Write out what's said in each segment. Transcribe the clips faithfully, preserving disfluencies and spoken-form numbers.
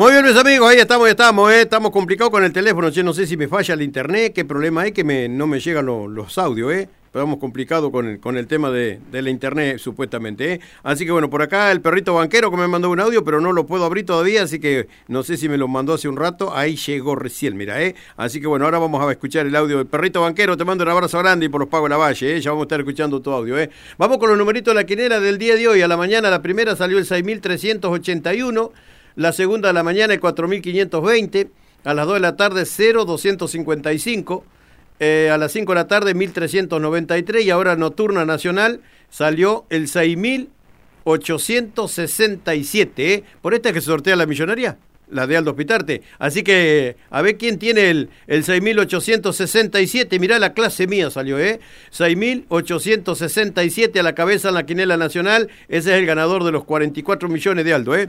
Muy bien, mis amigos, ahí estamos, ya estamos, ¿eh? Estamos complicados con el teléfono. Yo no sé si me falla el internet, qué problema hay, que me, no me llegan lo, los audios, ¿eh? Pero estamos complicados con el, con el tema de, de la internet, supuestamente, ¿eh? Así que bueno, por acá el perrito banquero que me mandó un audio, pero no lo puedo abrir todavía, así que no sé si me lo mandó hace un rato. Ahí llegó recién, mira, ¿eh? Así que bueno, ahora vamos a escuchar el audio del perrito banquero. Te mando un abrazo grande y por los pagos de la Valle, ¿eh? Ya vamos a estar escuchando tu audio, ¿eh? Vamos con los numeritos de la quinela del día de hoy. A la mañana la primera salió el seis mil trescientos ochenta y uno. La segunda de la mañana el cuatro mil quinientos veinte, a las dos de la tarde cero doscientos cincuenta y cinco, eh, a las cinco de la tarde mil trescientos noventa y tres y ahora nocturna nacional salió el seis mil ochocientos sesenta y siete, ¿eh? Por esta que se sortea la millonaria, la de Aldo Pitarte. Así que a ver quién tiene el, el seis mil ochocientos sesenta y siete, mirá la clase mía salió, ¿eh? seis mil ochocientos sesenta y siete a la cabeza en la quinela nacional, ese es el ganador de los cuarenta y cuatro millones de Aldo, ¿eh?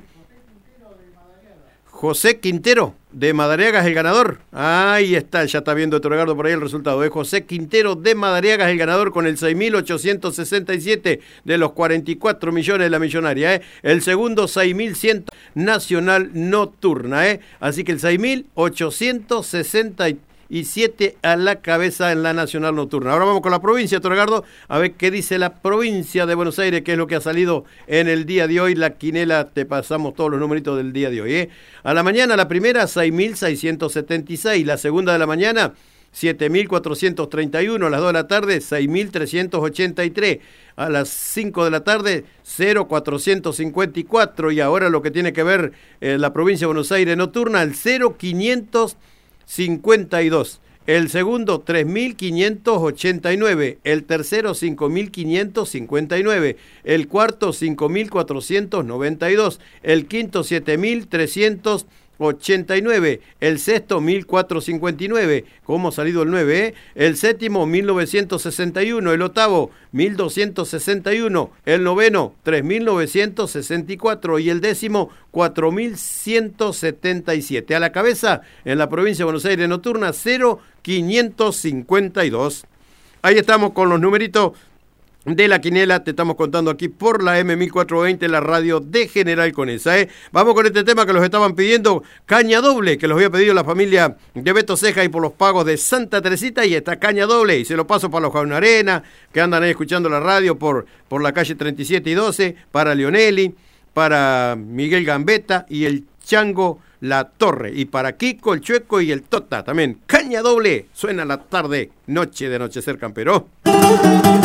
José Quintero de Madariaga es el ganador. Ahí está, ya está viendo Edgardo por ahí el resultado. Es José Quintero de Madariaga es el ganador con el seis mil ochocientos sesenta y siete de los cuarenta y cuatro millones de la millonaria. ¿eh? El segundo, seis mil cien nacional nocturna. ¿eh? Así que el seis mil ochocientos sesenta y siete a la cabeza en la nacional nocturna. Ahora vamos con la provincia, Edgardo, a ver qué dice la provincia de Buenos Aires, qué es lo que ha salido en el día de hoy. La quinela, te pasamos todos los numeritos del día de hoy. ¿eh? A la mañana, la primera, seis mil seiscientos setenta y seis. La segunda de la mañana, siete mil cuatrocientos treinta y uno. A las dos de la tarde, seis mil trescientos ochenta y tres. A las cinco de la tarde, cero cuatrocientos cincuenta y cuatro. Y ahora lo que tiene que ver eh, la provincia de Buenos Aires nocturna, el cero quinientos cincuenta y dos, el segundo tres mil quinientos ochenta y nueve, el tercero cinco mil quinientos cincuenta y nueve, el cuarto cinco mil cuatrocientos noventa y dos, el quinto siete mil trescientos ochenta y nueve, el sexto mil cuatrocientos cincuenta y nueve, ¿cómo ha salido el nueve? Eh? El séptimo mil novecientos sesenta y uno, el octavo mil doscientos sesenta y uno, el noveno tres mil novecientos sesenta y cuatro y el décimo cuatro mil ciento setenta y siete. A la cabeza en la provincia de Buenos Aires nocturna cero quinientos cincuenta y dos. Ahí estamos con los numeritos de la quinela, te estamos contando aquí por la M mil cuatrocientos veinte, la radio de General Conesa, ¿eh? Vamos con este tema que los estaban pidiendo, Caña Doble, que los había pedido la familia de Beto Ceja y por los pagos de Santa Teresita, y está Caña Doble, y se lo paso para los Jauna Arena, que andan ahí escuchando la radio por, por la calle treinta y siete y doce, para Leonelli, para Miguel Gambetta y el Chango La Torre, y para Kiko, el Chueco y el Tota también. Caña Doble, suena la tarde, noche de anochecer campero.